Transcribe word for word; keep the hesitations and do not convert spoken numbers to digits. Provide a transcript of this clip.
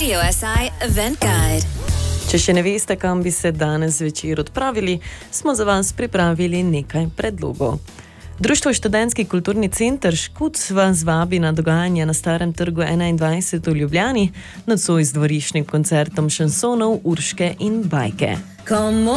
Radio S I Event Guide. Če še ne veste, kam bi se danes zvečer odpravili, smo za vas pripravili nekaj predlogov. Društvo Študentski kulturni center Škuc vas vabi na dogajanje na Starem trgu enaindvajset v Ljubljani, nocoj z dvoriščnim koncertom šansonov Urške in Bajke.